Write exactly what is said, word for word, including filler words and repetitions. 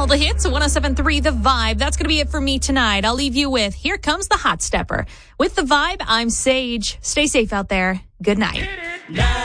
All the hits, one oh seven point three The Vibe. That's going to be it for me tonight. I'll leave you with Here Comes the Hot Stepper. With The Vibe, I'm Sage. Stay safe out there. Good night.